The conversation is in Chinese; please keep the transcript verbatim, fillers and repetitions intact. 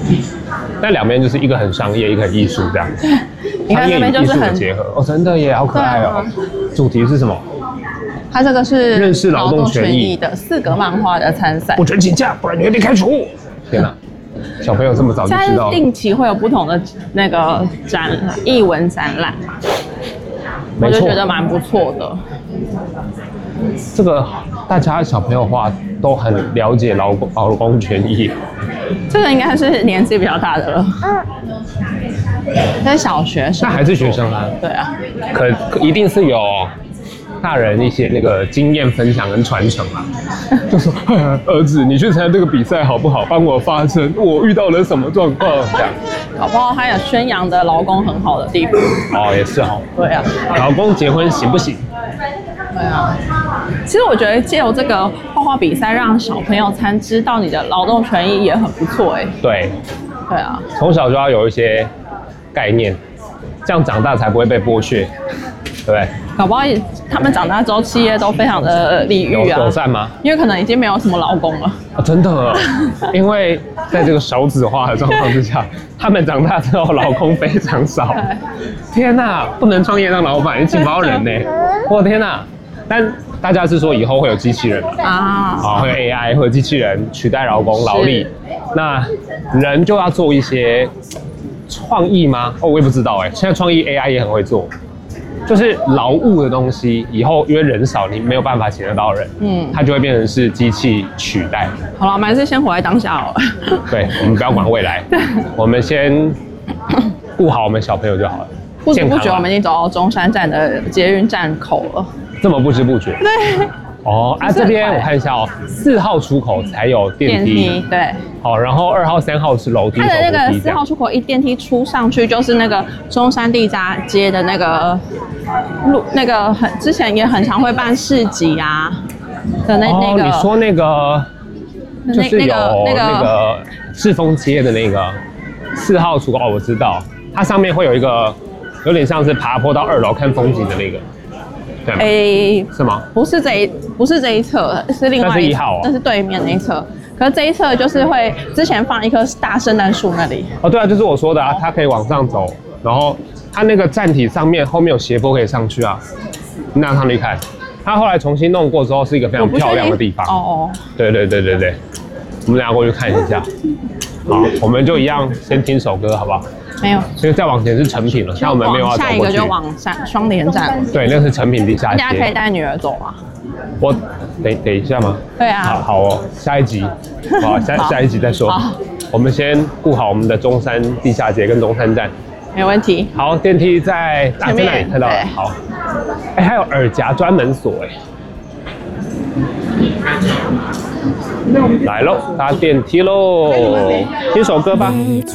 但两边就是一个很商业，一个很艺术这样。 你看这边就是很结合哦，真的耶，好可爱哦。主题是什么？ 它这个是认识劳动权益的四格漫画的参赛， 不准请假，不然你会被开除。天哪！小朋友这么早就知道了。 定期会有不同的那个展艺文展览嘛，我就觉得蛮不错的。 这个大家小朋友话都很了解劳工劳工权益。 这个应该是年纪比较大的了，这是小学生。 那还是学生啊？ 对啊， 可可一定是有大人一些那个经验分享跟传承啊，就说儿子，你去参加这个比赛好不好？帮我发声，我遇到了什么状况？这样， 搞不好还有宣扬的劳工很好的地方。 哦，也是哦。 对啊， 劳工结婚行不行？ 对啊，其实我觉得借由这个画画比赛，让小朋友参知到你的劳动权益也很不错哎。 对， 对啊， 从小就要有一些概念，这样长大才不会被剥削，对不对？ 搞不好他们长大之后，企业都非常的礼遇啊， 友善吗？ 因为可能已经没有什么劳工了。 啊，真的，因为在这个少子化的状况之下，他们长大之后劳工非常少。天哪，不能创业当老板，你请包人呢？我的天哪！但大家是说以后会有机器人啊，啊，会有 A I 或者机器人取代劳工劳力，那人就要做一些创意吗？哦，我也不知道哎。现在创意 A I 也很会做，就是劳务的东西，以后因为人少，你没有办法请得到人，嗯，它就会变成是机器取代。 好了，我们还是先活在当下好了。 对，我们不要管未来，我们先顾好我们小朋友就好了。 不知不觉，我们已经走到中山站的捷运站口了。 这么不知不觉。 对。 哦，啊，这边我看一下哦，四号出口才有电梯。电梯对。 好，然后二号、三号是楼梯。 它的那个四号出口一电梯出上去，就是那个中山地下街的那个路，那个很之前也很常会办市集啊的那那个。 哦，你说那个就是有那个赤峰街的那个四号出口哦，我知道，它上面会有一个有点像是爬坡到二楼看风景的那个。哎、欸，是吗？ 不是这一，不是这一侧，是另外一侧。 那是一号哦， 那是对面那一侧。可是这一侧就是会之前放一棵大圣诞树那里。 哦，对啊，就是我说的啊，它可以往上走，然后它那个站体上面后面有斜坡可以上去啊。你拿上去看，它后来重新弄过之后是一个非常漂亮的地方。哦哦。对对对对对，我们等一下过去看一下。好，我们就一样先听首歌，好不好？ 没有， 所以再往前是成品了，像我们没有要走过去。 下一个就往山双连站。 对，那是成品地下街。 大家可以带女儿走吗？ 我等等一下吗？ 对啊。 好，好哦，下一集，好，下下一集再说。好，我们先顾好我们的中山地下街跟中山站。 没问题。 好，电梯在啊，在那里看到了。好，哎，还有耳夹专门锁哎。来喽，搭电梯喽，听首歌吧。